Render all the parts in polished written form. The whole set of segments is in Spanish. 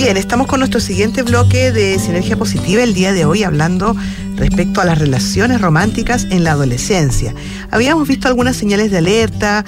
Bien, estamos con nuestro siguiente bloque de Sinergia Positiva el día de hoy, hablando respecto a las relaciones románticas en la adolescencia. Habíamos visto algunas señales de alerta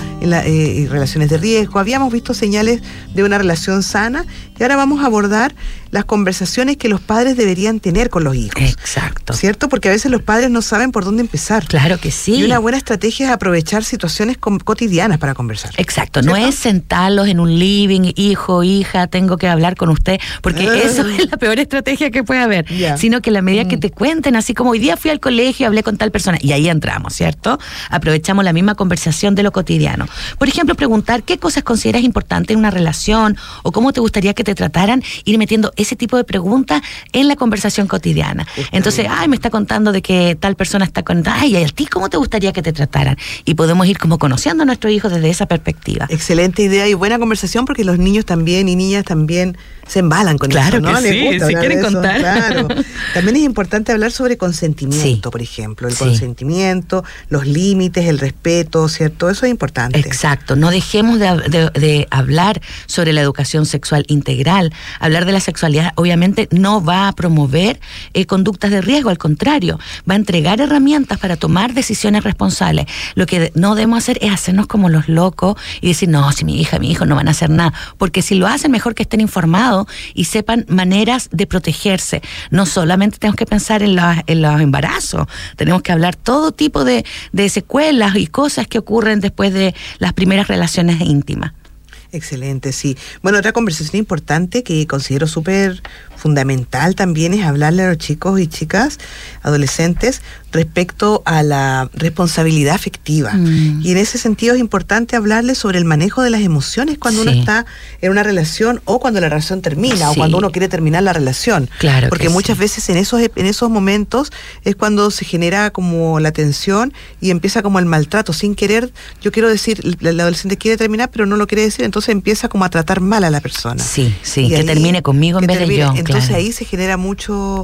y relaciones de riesgo, habíamos visto señales de una relación sana, y ahora vamos a abordar las conversaciones que los padres deberían tener con los hijos. Exacto. ¿Cierto? Porque a veces los padres no saben por dónde empezar. Claro que sí. Y una buena estrategia es aprovechar situaciones cotidianas para conversar. Exacto. ¿Cierto? No es sentarlos en un living, hijo, hija, tengo que hablar con usted, porque eso es la peor estrategia que puede haber. Yeah. Sino que a la medida que te cuenten, así como hoy día fui al colegio y hablé con tal persona, y ahí entramos, ¿cierto? Aprovechamos la misma conversación de lo cotidiano. Por ejemplo, preguntar qué cosas consideras importantes en una relación, o cómo te gustaría que te trataran, ir metiendo ese tipo de preguntas en la conversación cotidiana. Entonces, me está contando de que tal persona está con... ¿Y a ti cómo te gustaría que te trataran? Y podemos ir como conociendo a nuestros hijos desde esa perspectiva. Excelente idea y buena conversación, porque los niños también y niñas también se embalan con claro eso, ¿no? Que Les gusta si quieren eso, contar. Claro. También es importante hablar sobre consentimiento, por ejemplo. El consentimiento, los límites, el respeto, ¿cierto? Eso es importante. Exacto. No dejemos de hablar sobre la educación sexual integral. Hablar de la sexualidad obviamente no va a promover conductas de riesgo, al contrario, va a entregar herramientas para tomar decisiones responsables. Lo que no debemos hacer es hacernos como los locos y decir, no, si mi hija, mi hijo no van a hacer nada, porque si lo hacen, mejor que estén informados y sepan maneras de protegerse. No solamente tenemos que pensar en los embarazos, tenemos que hablar todo tipo de secuelas y cosas que ocurren después de las primeras relaciones íntimas. Excelente, sí. Bueno, otra conversación importante que considero súper fundamental también es hablarle a los chicos y chicas, adolescentes, respecto a la responsabilidad afectiva. Y en ese sentido es importante hablarles sobre el manejo de las emociones cuando uno está en una relación, o cuando la relación termina, o cuando uno quiere terminar la relación. Claro. Porque muchas veces en esos momentos es cuando se genera como la tensión y empieza como el maltrato sin querer. Yo quiero decir, el adolescente quiere terminar, pero no lo quiere decir, entonces empieza como a tratar mal a la persona. Sí, y que termine conmigo en vez de yo. Entonces ahí se genera mucho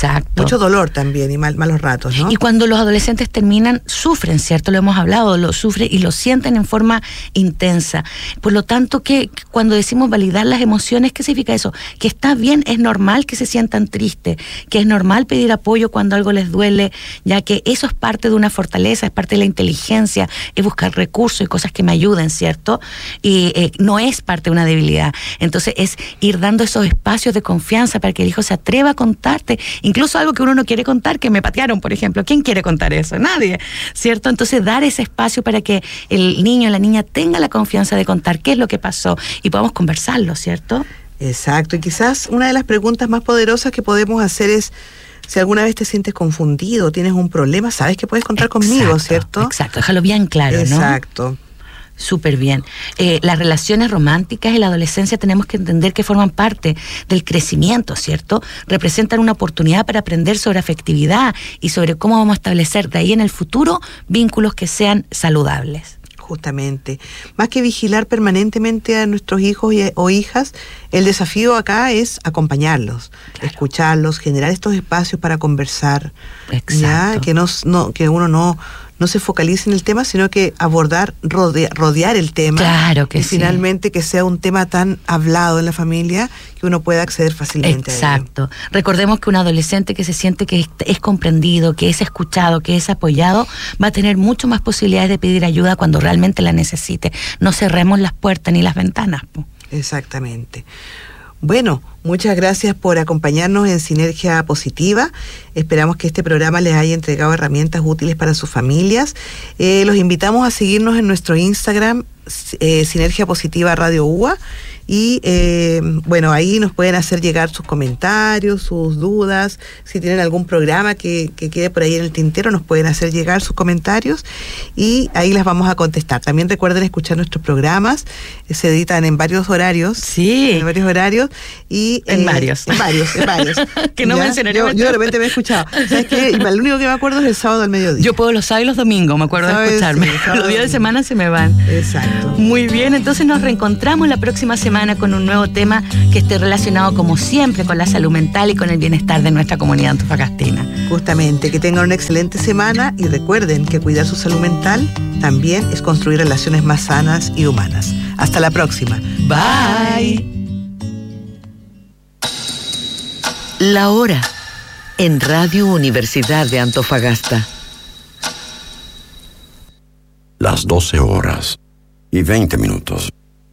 dolor también y malos ratos, ¿no? Y cuando los adolescentes terminan, sufren, ¿cierto? Lo hemos hablado, lo sufren y lo sienten en forma intensa. Por lo tanto, que cuando decimos validar las emociones, ¿qué significa eso? Que está bien, es normal que se sientan tristes, que es normal pedir apoyo cuando algo les duele, ya que eso es parte de una fortaleza, es parte de la inteligencia, es buscar recursos y cosas que me ayuden, ¿cierto? Y no es parte de una debilidad. Entonces es ir dando esos espacios de confianza para que el hijo se atreva a contarte, incluso algo que uno no quiere contar, que me patearon, por ejemplo. ¿Quién quiere contar eso? Nadie, ¿cierto? Entonces dar ese espacio para que el niño o la niña tenga la confianza de contar qué es lo que pasó y podamos conversarlo, ¿cierto? Exacto, y quizás una de las preguntas más poderosas que podemos hacer es: si alguna vez te sientes confundido, tienes un problema, sabes que puedes contar conmigo, ¿cierto? Exacto, déjalo bien claro, ¿no? Exacto. Súper bien. Las relaciones románticas en la adolescencia tenemos que entender que forman parte del crecimiento, ¿cierto? Representan una oportunidad para aprender sobre afectividad y sobre cómo vamos a establecer de ahí en el futuro vínculos que sean saludables. Justamente. Más que vigilar permanentemente a nuestros hijos o hijas, el desafío acá es acompañarlos, escucharlos, generar estos espacios para conversar. Exacto. ¿Ya? Que uno no se focalice en el tema, sino que rodear el tema. Claro que y sí. finalmente que sea un tema tan hablado en la familia que uno pueda acceder fácilmente a ello. Exacto. Recordemos que un adolescente que se siente que es comprendido, que es escuchado, que es apoyado, va a tener mucho más posibilidades de pedir ayuda cuando realmente la necesite. No cerremos las puertas ni las ventanas. Exactamente. Bueno, muchas gracias por acompañarnos en Sinergia Positiva. Esperamos que este programa les haya entregado herramientas útiles para sus familias. Los invitamos a seguirnos en nuestro Instagram, Sinergia Positiva Radio UA. Y bueno, ahí nos pueden hacer llegar sus comentarios, sus dudas. Si tienen algún programa que quede por ahí en el tintero, nos pueden hacer llegar sus comentarios y ahí las vamos a contestar. También recuerden escuchar nuestros programas, se editan en varios horarios. Sí. En varios horarios. Y, en varios. Que no mencionaría. Yo de repente me he escuchado. ¿Sabes qué? Y lo único que me acuerdo es el sábado al mediodía. Yo puedo los sábados y los domingos, me acuerdo de escucharme. Sí, los días de semana se me van. Exacto. Muy bien, entonces nos reencontramos la próxima semana con un nuevo tema que esté relacionado, como siempre, con la salud mental y con el bienestar de nuestra comunidad antofagastina. Justamente, que tengan una excelente semana y recuerden que cuidar su salud mental también es construir relaciones más sanas y humanas. Hasta la próxima. Bye. La hora en Radio Universidad de Antofagasta. Las 12:20.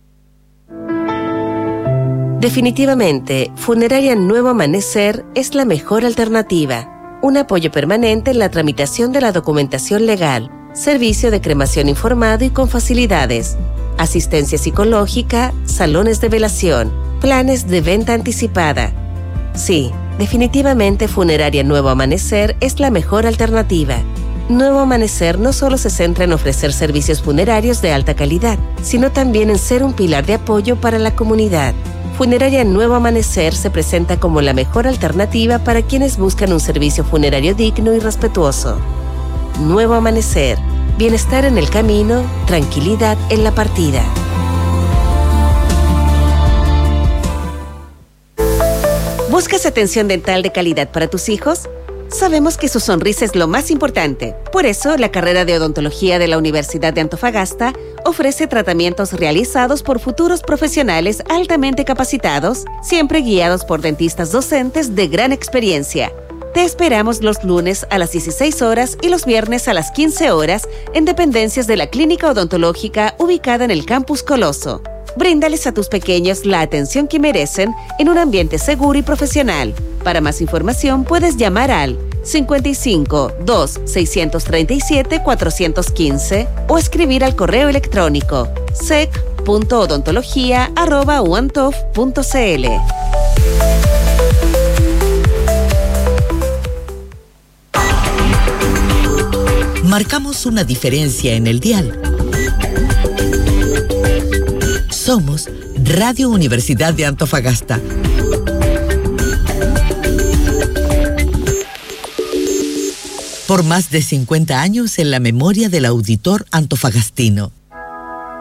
Definitivamente, Funeraria Nuevo Amanecer es la mejor alternativa. Un apoyo permanente en la tramitación de la documentación legal, servicio de cremación informado y con facilidades, asistencia psicológica, salones de velación, planes de venta anticipada. Sí, definitivamente Funeraria Nuevo Amanecer es la mejor alternativa. Nuevo Amanecer no solo se centra en ofrecer servicios funerarios de alta calidad, sino también en ser un pilar de apoyo para la comunidad. Funeraria Nuevo Amanecer se presenta como la mejor alternativa para quienes buscan un servicio funerario digno y respetuoso. Nuevo Amanecer. Bienestar en el camino, tranquilidad en la partida. ¿Buscas atención dental de calidad para tus hijos? Sabemos que su sonrisa es lo más importante. Por eso, la carrera de odontología de la Universidad de Antofagasta ofrece tratamientos realizados por futuros profesionales altamente capacitados, siempre guiados por dentistas docentes de gran experiencia. Te esperamos los lunes a las 16 horas y los viernes a las 15 horas en dependencias de la Clínica Odontológica ubicada en el Campus Coloso. Bríndales a tus pequeños la atención que merecen en un ambiente seguro y profesional. Para más información puedes llamar al 55 2 637 415 o escribir al correo electrónico sec.odontología@uantof.cl. Marcamos una diferencia en el dial. Somos Radio Universidad de Antofagasta. Por más de 50 años en la memoria del auditor antofagastino.